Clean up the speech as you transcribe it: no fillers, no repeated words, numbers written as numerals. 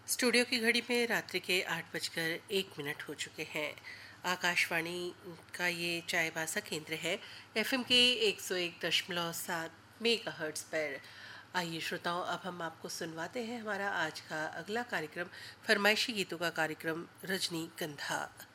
Studio की घड़ी में रात्रि के 8:01 हो चुके हैं। आकाशवाणी का ये चायबासा केंद्र है एफएम के 101.7 मेगाहर्ट्ज पर। आइए श्रोताओं, अब हम आपको सुनवाते हैं हमारा आज का अगला कार्यक्रम, फरमाइशी गीतों का कार्यक्रम रजनीगंधा।